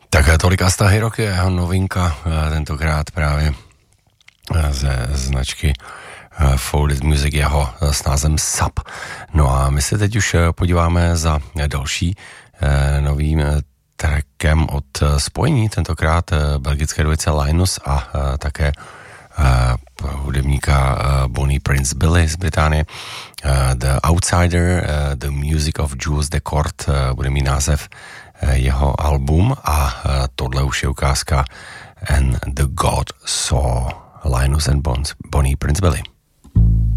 Tak tolik Asta Hiroki, jeho novinka, tentokrát právě ze značky Folded Music, jeho s názvem SAP. No a my se teď už podíváme za další novým trackem od spojení, tentokrát belgické dvojice Linus a také hudebníka Bonnie Prince Billy z Británie. The Outsider, The Music of Jules Decourt bude mít název jeho album a tohle už je ukázka And the God Saw, Linus and Bonnie Prince Billy.